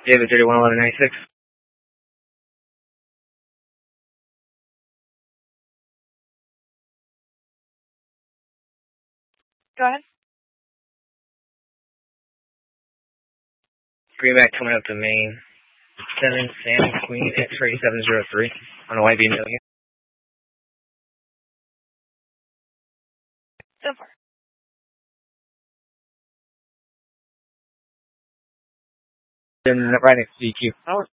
David 311196. Go ahead. Greenback coming up to Maine. 7 Sam Queen X-ray 703 on a YB million. So far. Then right next to DQ.